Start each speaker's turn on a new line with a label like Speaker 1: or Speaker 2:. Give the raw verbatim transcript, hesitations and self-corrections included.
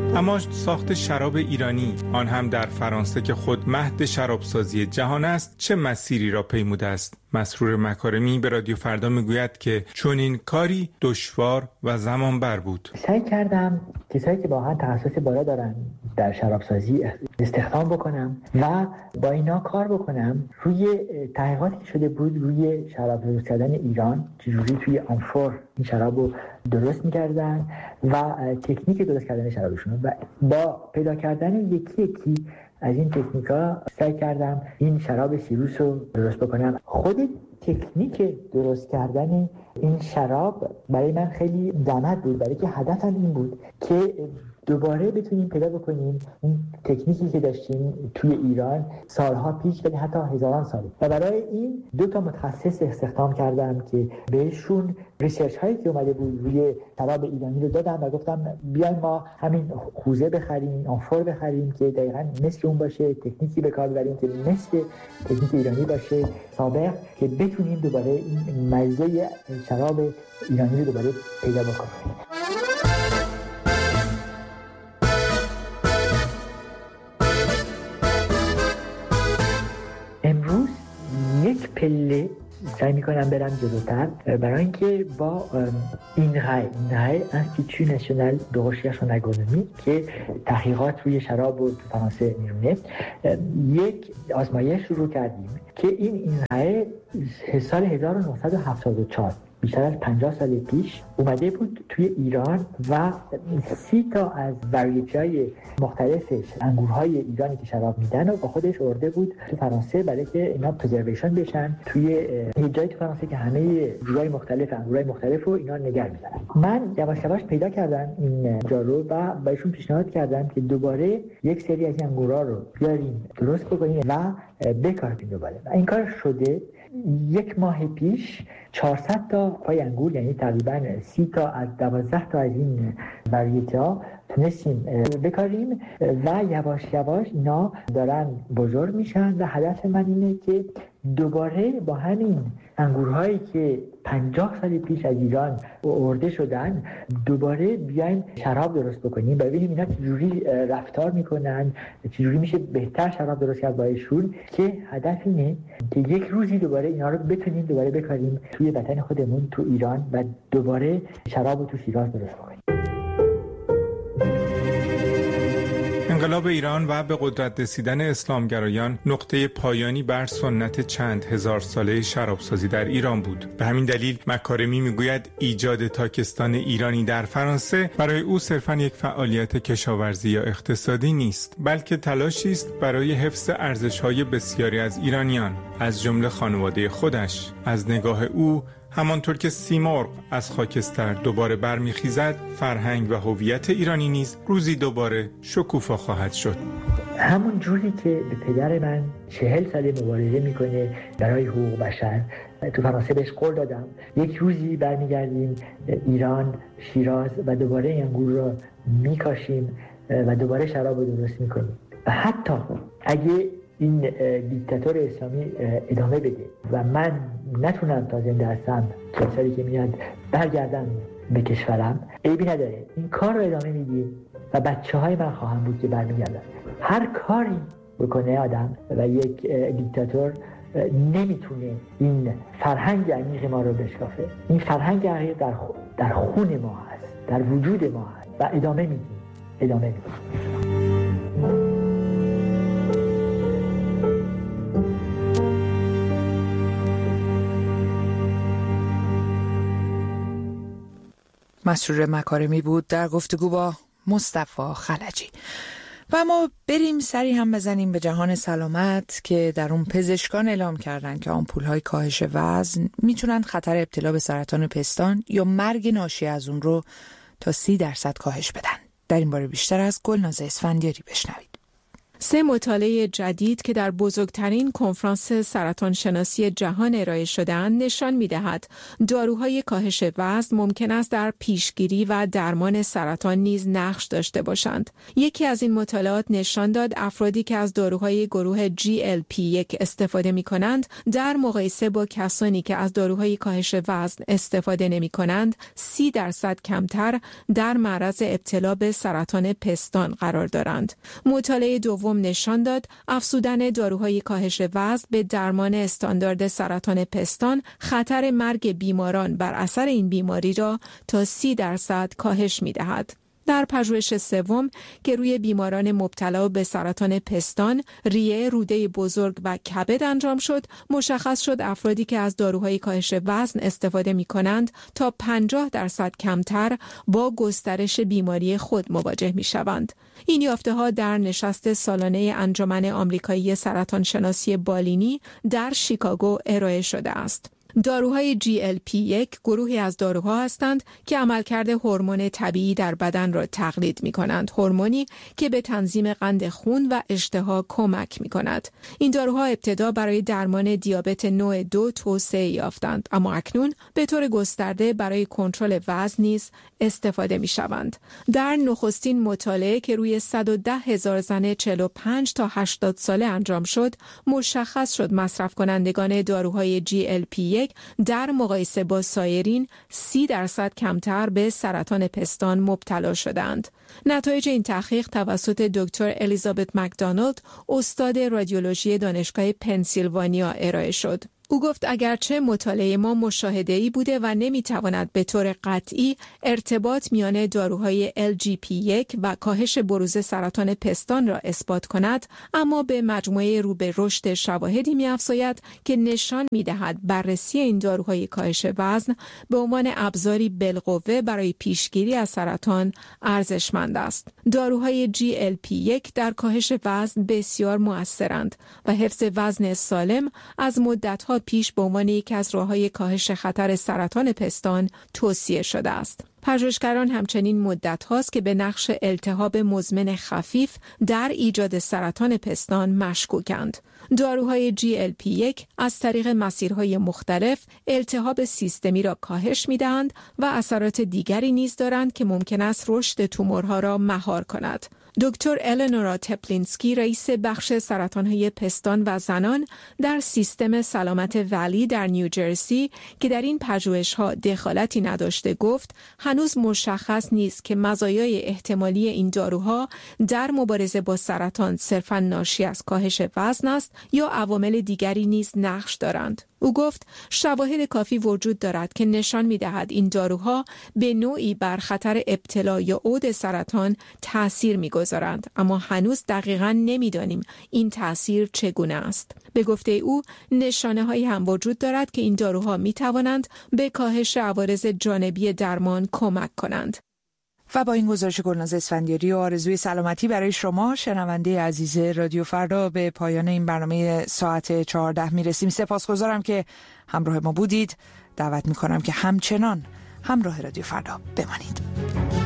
Speaker 1: اما ساخت شراب ایرانی، آن هم در فرانسه که خود مهد شرابسازی جهان است، چه مسیری را پیموده است؟ مسرور مکارمی به رادیو فردا میگوید که چنین کاری دشوار و زمانبر بود.
Speaker 2: سعی کردم کسایی که واقعا تخصص بالا دارن در شرابسازی استخدام بکنم و با اینا کار بکنم روی تحقیقاتی شده بود روی شراب درست کردن ایران، چجوری توی آمفور این شراب رو درست می‌کردن و تکنیک درست کردن شرابشون و با پیدا کردن یکی یکی از این تکنیکا سعی کردم این شراب سیروس رو درست بکنم. خود تکنیک درست کردن این شراب برای من خیلی زحمت بود، برای که هدفم این بود که دوباره بتونیم پیدا بکنیم این تکنیکی که داشتیم توی ایران سالها پیش، ولی حتی هزاران سال. و برای این دو تا متخصص استخدام کردم که بهشون ریسرچ هایی که اومده بود روی شراب ایرانی رو دادم و گفتم بیایم ما همین خوزه بخریم، آمفور بخریم که دقیقاً مثل اون باشه، تکنیکی به کار ببریم که مثل تکنیک ایرانی باشه سابق، که بتونیم دوباره این مزه شراب ایرانی رو دوباره پیدا بکنیم. امروز یک پله سعی میکنم برم جلوتر برای اینکه با اینغای اینغای انستیتو ناسیونال دو رشرش ان آگرونومی که تحقیقات روی شراب رو تو فرانسه میرونه یک آزمایش شروع کردیم که این اینغای سال هزار و نهصد و هفتاد و چهار بیشتر از پنجاه سال پیش اومده بود توی ایران و سی تا از وریتی‌های مختلفش انگورهای ایرانی که شراب میدن و با خودش آورده بود تو فرانسه برای که اینا پرزرویشن بشن توی یه جایی تو فرانسه که همه جورای مختلف انگورهای مختلف رو اینا نگه می‌دارن. من یواش یواش پیدا کردم این جا رو و بهشون پیشنهاد کردم که دوباره یک سری از این انگورها رو بیاریم درست بکنیم و بکاریم دوباره. و این کار شده. یک ماه پیش چهارصد تا پای انگور، یعنی تقریباً سی تا از دوازده تا از این وریتی‌ها تونستیم بکاریم و یواش یواش اینا دارن بزرگ میشن و هدف من اینه که دوباره با همین انگورهایی که پنجاه سال پیش از ایران آورده شدن دوباره بیایم شراب درست بکنیم و ببینیم اینا چجوری رفتار میکنن، چجوری میشه بهتر شراب درست کرد بایشون، که هدف اینه که یک روزی دوباره اینا رو بتونیم دوباره بکاریم توی وطن خودمون تو ایران و دوباره شراب رو تو شیراز درست بکنیم.
Speaker 1: انقلاب ایران و به قدرت رسیدن اسلامگرایان نقطه پایانی بر سنت چند هزار ساله شرابسازی در ایران بود. به همین دلیل مکارمی میگوید ایجاد تاکستان ایرانی در فرانسه برای او صرفاً یک فعالیت کشاورزی یا اقتصادی نیست، بلکه تلاشی است برای حفظ ارزش‌های بسیاری از ایرانیان، از جمله خانواده خودش. از نگاه او همانطور که سیمرغ از خاکستر دوباره برمیخیزد، فرهنگ و هویت ایرانی نیز روزی دوباره شکوفا خواهد شد.
Speaker 2: همون جوری که به پدر من چهل سال مبارزه میکنه برای حقوق بشر، تو فرانسه بهش قول دادم یک روزی برمیگردیم ایران، شیراز و دوباره این انگور رو میکاشیم و دوباره شراب رو درست میکنیم. و حتی اگه این دیکتاتور اسلامی ادامه بده و من نتونم تا زنده هستم چند سالی که میاد برگردم به کشورم، عیبی نداره، این کار رو ادامه میدیم و بچه های من خواهم بود که برمیگردن. هر کاری بکنه آدم و یک دیکتاتور نمیتونه این فرهنگ عمیق ما رو بشکافه. این فرهنگ عمیق در, در خون ما هست، در وجود ما هست و ادامه میدیم ادامه میدیم
Speaker 3: مسرور مکارمی بود در گفتگو با مصطفی خلجی. و ما بریم سری هم بزنیم به جهان سلامت که در اون پزشکان اعلام کردن که آمپول‌های کاهش وزن میتونن خطر ابتلا به سرطان پستان یا مرگ ناشی از اون رو تا سی درصد کاهش بدن. در این باره بیشتر از گلناز اسفندیاری بشنوید.
Speaker 4: سه مطالعه جدید که در بزرگترین کنفرانس سرطان شناسی جهان ارائه شده‌اند نشان می‌دهد داروهای کاهش وزن ممکن است در پیشگیری و درمان سرطان نیز نقش داشته باشند. یکی از این مطالعات نشان داد افرادی که از داروهای گروه جی ال پی یک استفاده می‌کنند در مقایسه با کسانی که از داروهای کاهش وزن استفاده نمی‌کنند سی درصد کمتر در معرض ابتلا به سرطان پستان قرار دارند. مطالعه دوم نشان داد افزودن داروهای کاهش وزن به درمان استاندارد سرطان پستان خطر مرگ بیماران بر اثر این بیماری را تا سی درصد کاهش می‌دهد. در پژوهش سوم که روی بیماران مبتلا به سرطان پستان، ریه، روده بزرگ و کبد انجام شد، مشخص شد افرادی که از داروهای کاهش وزن استفاده می کنند تا پنجاه درصد کمتر با گسترش بیماری خود مواجه می شوند. این یافته ها در نشست سالانه انجمن آمریکایی سرطان شناسی بالینی در شیکاگو ارائه شده است. داروهای جی ال پی یک گروهی از داروها هستند که عملکرد هورمون طبیعی در بدن را تقلید می کنند. هورمونی که به تنظیم قند خون و اشتها کمک می کند. این داروها ابتدا برای درمان دیابت نوع دو توسعه یافتند، اما اکنون به طور گسترده برای کنترل وزن نیز استفاده می شوند. در نخستین مطالعه که روی صد و ده هزار زن چهل و پنج تا هشتاد ساله انجام شد، مشخص شد مصرف کنندگان داروهای جی ال پی یک در مقایسه با سایرین سی درصد کمتر به سرطان پستان مبتلا شدند. نتایج این تحقیق توسط دکتر الیزابت مکدونالد، استاد رادیولوژی دانشگاه پنسیلوانیا ارائه شد. او گفت اگرچه مطالعه ما مشاهده‌ای بوده و نمیتواند به طور قطعی ارتباط میان داروهای ال جی پی یک و کاهش بروز سرطان پستان را اثبات کند، اما به مجموعه رو به رشد شواهدی می‌افزاید که نشان می‌دهد بررسی این داروهای کاهش وزن به عنوان ابزاری بالقوه برای پیشگیری از سرطان ارزشمند است. داروهای جی ال پی یک در کاهش وزن بسیار مؤثرند و حفظ وزن سالم از مدت‌ها پیش به عنوان یکی از راه‌های کاهش خطر سرطان پستان توصیه شده است. پژوهشگران همچنین مدت هاست که به نقش التهاب مزمن خفیف در ایجاد سرطان پستان مشکوکند. داروهای جی ال پی یک از طریق مسیرهای مختلف التهاب سیستمی را کاهش می‌دهند و اثرات دیگری نیز دارند که ممکن است رشد تومورها را مهار کند. دکتر النورا تپلینسکی رئیس بخش سرطان‌های پستان و زنان در سیستم سلامت ولی در نیوجرسی که در این پژوهش‌ها دخالتی نداشته گفت هنوز مشخص نیست که مزایای احتمالی این داروها در مبارزه با سرطان صرفاً ناشی از کاهش وزن است یا عوامل دیگری نیز نقش دارند. او گفت شواهد کافی وجود دارد که نشان می‌دهد این داروها به نوعی بر خطر ابتلا یا عود سرطان تأثیر می‌گذارند، اما هنوز دقیقاً نمی‌دانیم این تأثیر چگونه است. به گفته او نشانه‌هایی هم وجود دارد که این داروها می‌توانند به کاهش عوارض جانبی درمان کمک کنند.
Speaker 3: و با این گزارش گلناز اسفندیاری و آرزوی سلامتی برای شما شنونده عزیز رادیو فردا به پایان این برنامه ساعت چهارده میرسیم. سپاسگزارم که همراه ما بودید. دعوت میکنم که همچنان همراه رادیو فردا بمانید.